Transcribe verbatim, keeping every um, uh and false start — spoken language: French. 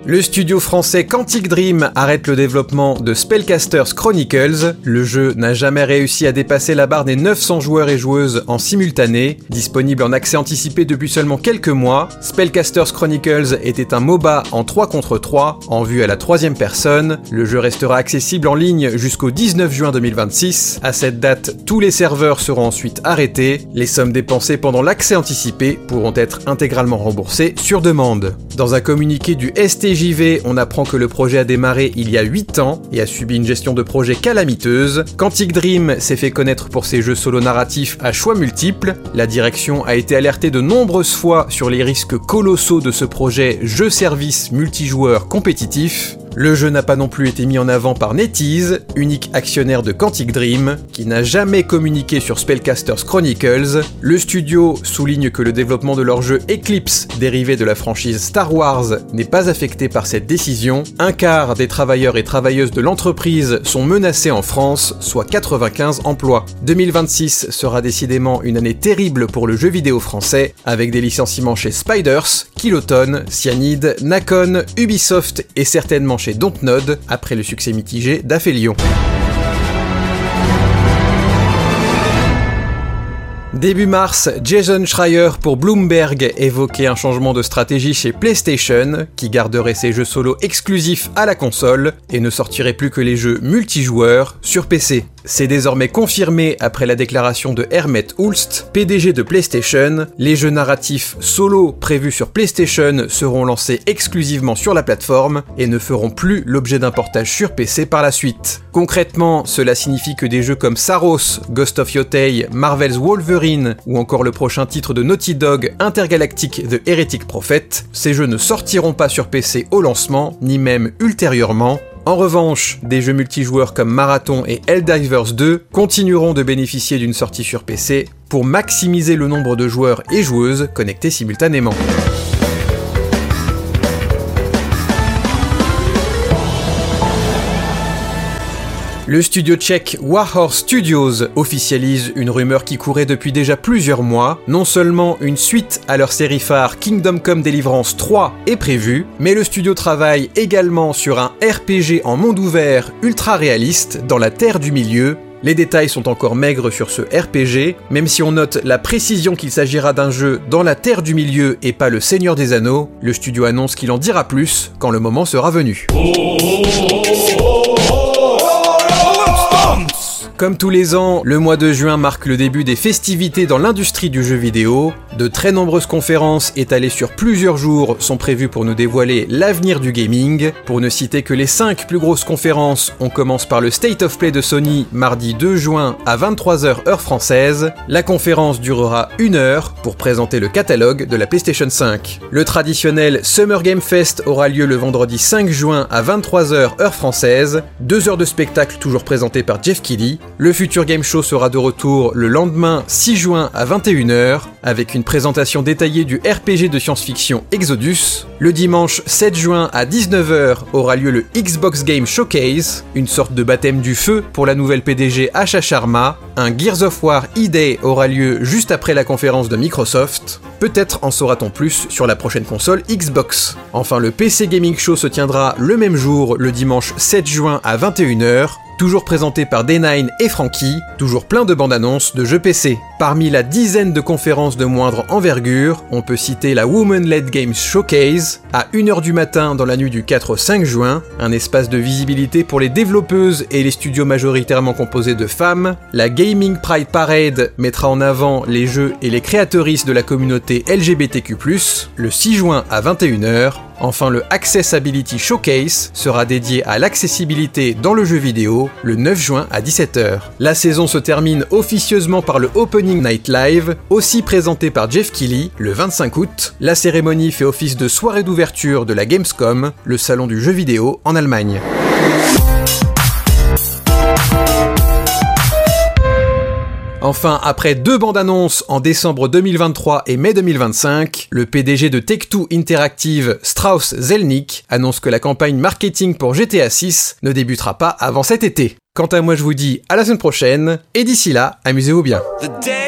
Le studio français Quantic Dream arrête le développement de Spellcasters Chronicles. Le jeu n'a jamais réussi à dépasser la barre des neuf cents joueurs et joueuses en simultané. Disponible en accès anticipé depuis seulement quelques mois, Spellcasters Chronicles était un MOBA en trois contre trois, en vue à la troisième personne. Le jeu restera accessible en ligne jusqu'au dix-neuf juin deux mille vingt-six. À cette date, tous les serveurs seront ensuite arrêtés. Les sommes dépensées pendant l'accès anticipé pourront être intégralement remboursées sur demande. Dans un communiqué du S T J V, on apprend que le projet a démarré il y a huit ans et a subi une gestion de projet calamiteuse. Quantic Dream s'est fait connaître pour ses jeux solo narratifs à choix multiples. La direction a été alertée de nombreuses fois sur les risques colossaux de ce projet jeu-service multijoueur compétitif. Le jeu n'a pas non plus été mis en avant par NetEase, unique actionnaire de Quantic Dream, qui n'a jamais communiqué sur Spellcasters Chronicles. Le studio souligne que le développement de leur jeu Eclipse, dérivé de la franchise Star Wars, n'est pas affecté par cette décision. Un quart des travailleurs et travailleuses de l'entreprise sont menacés en France, soit quatre-vingt-quinze emplois. deux mille vingt-six sera décidément une année terrible pour le jeu vidéo français, avec des licenciements chez Spiders, Kiloton, Cyanide, Nacon, Ubisoft et certainement chez Dontnod, après le succès mitigé d'Aphelion. Début mars, Jason Schreier pour Bloomberg évoquait un changement de stratégie chez PlayStation, qui garderait ses jeux solo exclusifs à la console et ne sortirait plus que les jeux multijoueurs sur P C. C'est désormais confirmé après la déclaration de Hermet Hulst, P D G de PlayStation. Les jeux narratifs solo prévus sur PlayStation seront lancés exclusivement sur la plateforme et ne feront plus l'objet d'un portage sur P C par la suite. Concrètement, cela signifie que des jeux comme Saros, Ghost of Yotei, Marvel's Wolverine ou encore le prochain titre de Naughty Dog, Intergalactic The Heretic Prophet, ces jeux ne sortiront pas sur P C au lancement, ni même ultérieurement. En revanche, des jeux multijoueurs comme Marathon et Helldivers deux continueront de bénéficier d'une sortie sur P C pour maximiser le nombre de joueurs et joueuses connectés simultanément. Le studio tchèque Warhorse Studios officialise une rumeur qui courait depuis déjà plusieurs mois. Non seulement une suite à leur série phare Kingdom Come Deliverance trois est prévue, mais le studio travaille également sur un R P G en monde ouvert ultra réaliste dans la Terre du Milieu. Les détails sont encore maigres sur ce R P G, même si on note la précision qu'il s'agira d'un jeu dans la Terre du Milieu et pas le Seigneur des Anneaux. Le studio annonce qu'il en dira plus quand le moment sera venu. Comme tous les ans, le mois de juin marque le début des festivités dans l'industrie du jeu vidéo. De très nombreuses conférences étalées sur plusieurs jours sont prévues pour nous dévoiler l'avenir du gaming. Pour ne citer que les cinq plus grosses conférences, on commence par le State of Play de Sony, mardi deux juin à vingt-trois heures heure française. La conférence durera une heure pour présenter le catalogue de la PlayStation cinq. Le traditionnel Summer Game Fest aura lieu le vendredi cinq juin à vingt-trois heures heure française. Deux heures de spectacle toujours présenté par Jeff Keighley. Le Future Game Show sera de retour le lendemain six juin à vingt et une heures, avec une présentation détaillée du R P G de science-fiction Exodus. Le dimanche sept juin à dix-neuf heures aura lieu le Xbox Game Showcase, une sorte de baptême du feu pour la nouvelle P D G Asha Sharma. Un Gears of War E-Day aura lieu juste après la conférence de Microsoft. Peut-être en saura-t-on plus sur la prochaine console Xbox. Enfin, le P C Gaming Show se tiendra le même jour, le dimanche sept juin à vingt et une heures. Toujours présenté par D neuf et Frankie, toujours plein de bandes annonces de jeux P C. Parmi la dizaine de conférences de moindre envergure, on peut citer la Women-Led Games Showcase, à une heure du matin dans la nuit du quatre au cinq juin, un espace de visibilité pour les développeuses et les studios majoritairement composés de femmes. La Gaming Pride Parade mettra en avant les jeux et les créatrices de la communauté L G B T Q plus, le six juin à vingt et une heures. Enfin, le Accessibility Showcase sera dédié à l'accessibilité dans le jeu vidéo le neuf juin à dix-sept heures. La saison se termine officieusement par le Opening Night Live, aussi présenté par Jeff Keighley, le vingt-cinq août. La cérémonie fait office de soirée d'ouverture de la Gamescom, le salon du jeu vidéo en Allemagne. Enfin, après deux bandes annonces en décembre deux mille vingt-trois et mai deux mille vingt-cinq, le P D G de Take Two Interactive, Strauss Zelnick, annonce que la campagne marketing pour G T A six ne débutera pas avant cet été. Quant à moi, je vous dis à la semaine prochaine, et d'ici là, amusez-vous bien.